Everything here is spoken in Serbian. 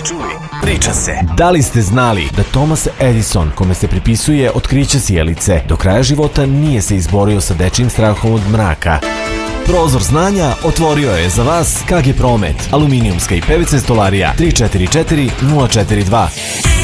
priča se. Da li ste znali da Thomas Edison, kome se pripisuje otkriće sjelice, do kraja života nije se izborio sa dečijim strahom od mraka? Prozor znanja otvorio je za vas KG Promet, aluminijumska i PVC stolarija 344 042.